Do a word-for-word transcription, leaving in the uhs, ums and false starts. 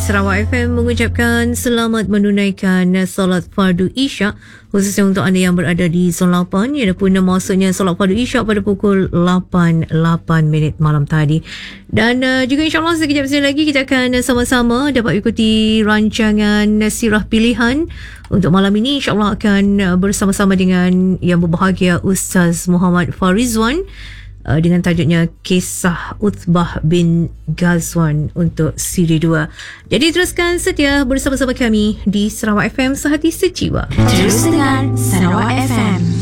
Sarawak F M mengucapkan selamat menunaikan solat fardu Isyak khususnya untuk anda yang berada di Zon lapan. Ia pun maksudnya solat fardu Isyak pada pukul lapan minit malam tadi. Dan uh, juga insyaAllah sekejap lagi kita akan sama-sama dapat ikuti rancangan sirah pilihan. Untuk malam ini insyaAllah akan uh, bersama-sama dengan yang berbahagia Ustaz Muhammad Farizwan Uh, dengan tajuknya Kisah Utbah bin Ghazwan untuk siri dua. Jadi teruskan setia bersama-sama kami di Sarawak F M Sehati Sejiwa. Terus dengar Sarawak F M.